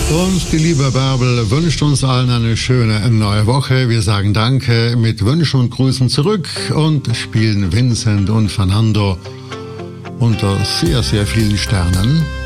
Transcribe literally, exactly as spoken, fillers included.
Und die liebe Bärbel wünscht uns allen eine schöne neue Woche. Wir sagen Danke mit Wünschen und Grüßen zurück und spielen Vincent und Fernando unter sehr, sehr vielen Sternen.